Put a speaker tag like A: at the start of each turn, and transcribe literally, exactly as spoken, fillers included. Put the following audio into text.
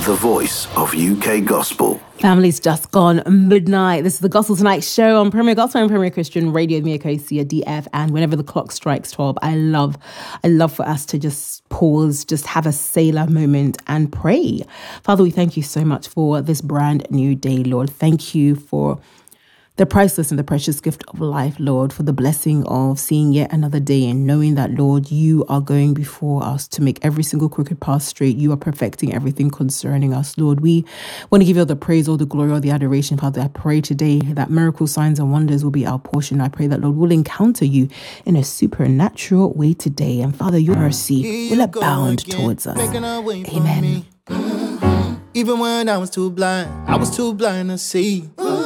A: the voice of U K gospel.
B: Family's just gone midnight. This is the Gospel Tonight show on Premier Gospel and Premier Christian Radio, Mia Kosia, D F, and whenever the clock strikes twelve, I love, I love for us to just pause, just have a sailor moment and pray. Father, we thank you so much for this brand new day, Lord. Thank you for the priceless and the precious gift of life, Lord, for the blessing of seeing yet another day and knowing that, Lord, you are going before us to make every single crooked path straight. You are perfecting everything concerning us, Lord. We want to give you all the praise, all the glory, all the adoration, Father. I pray today that miracles, signs and wonders will be our portion. I pray that, Lord, we'll encounter you in a supernatural way today. And Father, your mercy will abound towards us. Amen.
C: Even when I was too blind, I was too blind to see.